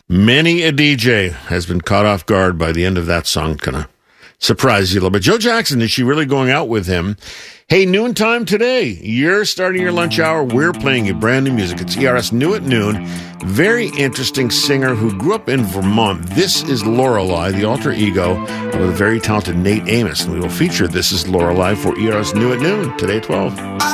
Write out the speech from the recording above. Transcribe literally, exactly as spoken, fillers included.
Many a D J has been caught off guard by the end of that song. Kind of surprised you a little bit. Joe Jackson, is she really going out with him? Hey, noontime today. You're starting your lunch hour. We're playing you brand new music. It's E R S New at Noon. Very interesting singer who grew up in Vermont. This is Lorelei, the alter ego of the very talented Nate Amos. And we will feature This is Lorelei for E R S New at Noon today at twelve.